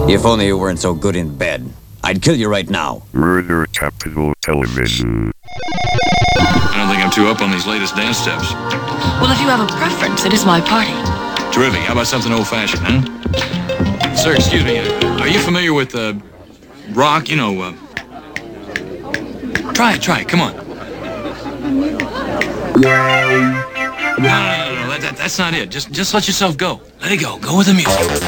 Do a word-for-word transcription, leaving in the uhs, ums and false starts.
If only you weren't so good in bed. I'd kill you right now. Murder Capital Television. I don't think I'm too up on these latest dance steps. Well, if you have a preference, it is my party. Terrific. How about something old-fashioned, huh? Sir, excuse me. Uh, are you familiar with uh, rock? You know, uh... Try it, try it. Come on. No, no, no, no. That, that, that's not it. Just, just let yourself go. Let it go. Go with the music.